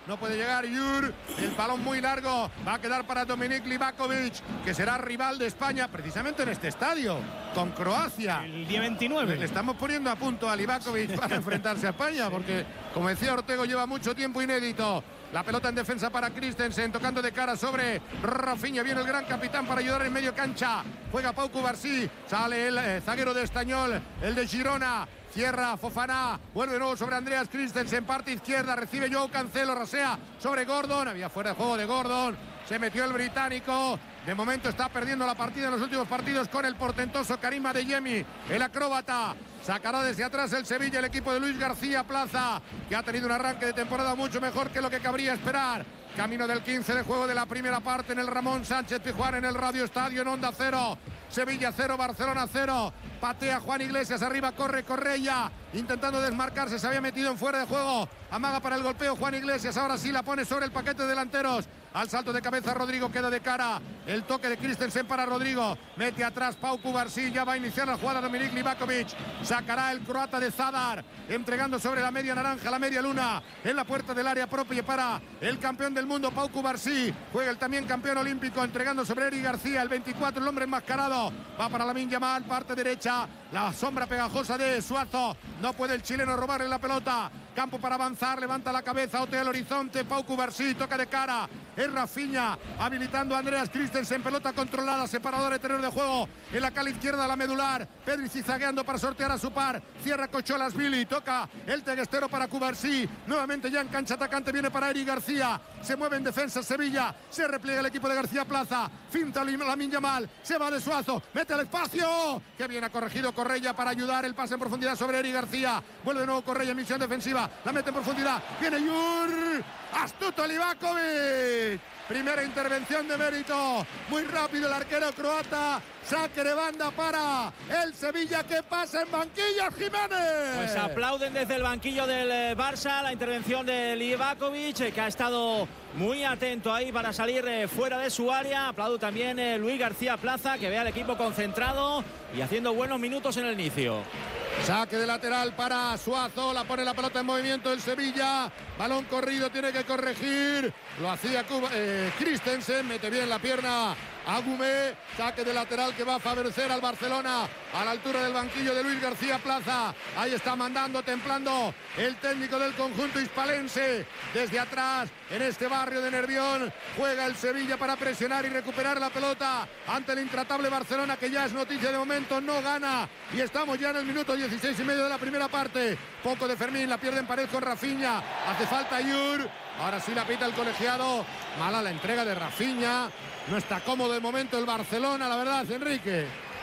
no puede llegar Yur, el balón muy largo, va a quedar para Dominik Livakovic, que será rival de España precisamente en este estadio, con Croacia. El día 29. Le estamos poniendo a punto a Livakovic para enfrentarse a España, porque, como decía Ortego, lleva mucho tiempo inédito. La pelota en defensa para Christensen, tocando de cara sobre Rafinha. Viene el gran capitán para ayudar en medio cancha. Juega Pau Cubarsí, sale el zaguero de Estañol, el de Girona. Cierra Fofana, vuelve de nuevo sobre Andreas Christensen, parte izquierda, recibe Joao Cancelo, rasea sobre Gordon, había fuera de juego de Gordon, se metió el británico, de momento está perdiendo la partida en los últimos partidos con el portentoso Karim Adeyemi, el acróbata. Sacará desde atrás el Sevilla, el equipo de Luis García Plaza, que ha tenido un arranque de temporada mucho mejor que lo que cabría esperar. Camino del 15 de juego de la primera parte en el Ramón Sánchez Pizjuán, en el Radio Estadio, en Onda Cero. Sevilla 0, Barcelona 0. Patea Juan Iglesias, arriba corre Correia, intentando desmarcarse, se había metido en fuera de juego. Amaga para el golpeo Juan Iglesias, ahora sí la pone sobre el paquete de delanteros. Al salto de cabeza Rodrigo, queda de cara. El toque de Christensen para Rodrigo. Mete atrás Pau Cubarsí, ya va a iniciar la jugada Dominik Livakovic. Sacará el croata de Zadar, entregando sobre la media naranja, la media luna, en la puerta del área propia para el campeón del mundo Pau Cubarsí. Juega el también campeón olímpico, entregando sobre Eric García, el 24, el hombre enmascarado. Va para Lamine Yamal, parte derecha, la sombra pegajosa de Suazo. No puede el chileno robarle la pelota. Campo para avanzar, levanta la cabeza, otea el horizonte, Pau Cubarsí, toca de cara, es Rafinha, habilitando a Andreas Christensen, pelota controlada, separador de terreno de juego, en la cala izquierda la medular, Pedri zagueando para sortear a su par, cierra Cocholas Billy, toca el teguestero para Cubarsí, nuevamente ya en cancha atacante, viene para Eric García, se mueve en defensa Sevilla, se repliega el equipo de García Plaza, finta Lamine Yamal, se va de Suazo, mete al espacio, que bien ha corregido Correia para ayudar, el pase en profundidad sobre Eric García, vuelve de nuevo Correia en misión defensiva, la mete en profundidad, viene Yur, astuto Livakovic, primera intervención de mérito, muy rápido el arquero croata, saque de banda para el Sevilla, que pasa en banquillo Jiménez. Pues aplauden desde el banquillo del Barça la intervención de Livakovic, que ha estado muy atento ahí para salir fuera de su área. Aplaudo también Luis García Plaza, que ve al equipo concentrado y haciendo buenos minutos en el inicio. Saque de lateral para Suazo, la pone la pelota en movimiento el Sevilla, balón corrido, tiene que corregir, lo hacía Christensen, mete bien la pierna Agumé, saque de lateral que va a favorecer al Barcelona a la altura del banquillo de Luis García Plaza. Ahí está mandando, templando el técnico del conjunto hispalense. Desde atrás, en este barrio de Nervión, juega el Sevilla para presionar y recuperar la pelota ante el intratable Barcelona, que ya es noticia de momento, no gana. Y estamos ya en el minuto 16 y medio de la primera parte. Poco de Fermín, la pierde en pared con Rafinha. Hace falta Yur. Ahora sí la pita el colegiado. Mala la entrega de Rafinha. No está cómodo de momento el Barcelona, la verdad, Enrique.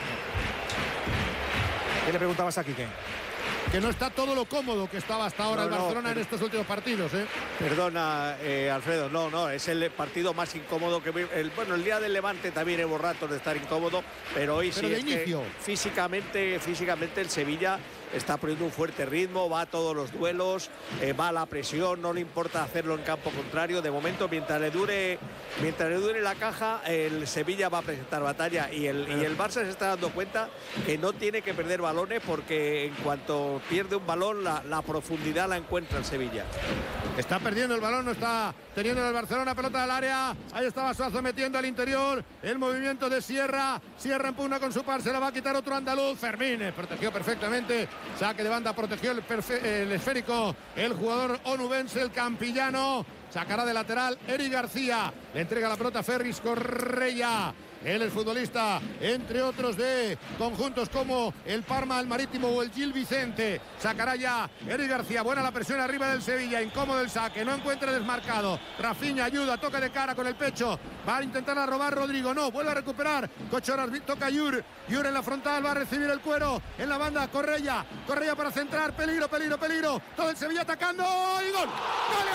¿Qué le preguntabas a Quique? Que no está todo lo cómodo que estaba hasta ahora el Barcelona en estos últimos partidos, ¿eh? Perdona, Alfredo, no, es el partido más incómodo que el día del Levante también hubo ratos de estar incómodo, pero hoy sí es que físicamente el Sevilla está poniendo un fuerte ritmo, va a todos los duelos, va a la presión, no le importa hacerlo en campo contrario. De momento, mientras le dure la caja, el Sevilla va a presentar batalla, y el Barça se está dando cuenta que no tiene que perder balones, porque en cuanto pierde un balón, la profundidad la encuentra el Sevilla. Está perdiendo el balón, no está teniendo el Barcelona, pelota del área. Ahí estaba Suazo metiendo al interior. El movimiento de Sierra. Sierra empuna con su par, se la va a quitar otro andaluz. Fermín protegió perfectamente. Saque de banda, protegió el esférico el jugador onubense, el campillano. Sacará de lateral Eric García. Le entrega la pelota a Ferris Correia. Él es futbolista, entre otros, de conjuntos como el Parma, el Marítimo o el Gil Vicente. Sacará ya Eric García. Buena la presión arriba del Sevilla. Incómodo el saque. No encuentra desmarcado. Rafinha ayuda. Toca de cara con el pecho. Va a intentar robar Rodrigo. No. Vuelve a recuperar. Cochoras. Toca Yur. Yur en la frontal. Va a recibir el cuero. En la banda. Correia. Correia para centrar. Peligro, peligro, peligro. Todo el Sevilla atacando. ¡Y gol! ¡Gol!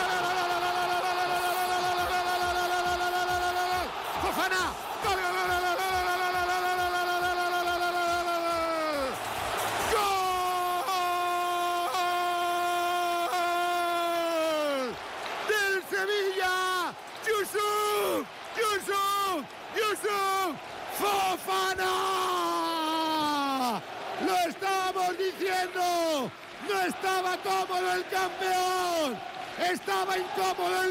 ¡Fofana! ¡Yusuf Fofana! ¡Lo estábamos diciendo! ¡No estaba cómodo el campeón! ¡Estaba incómodo el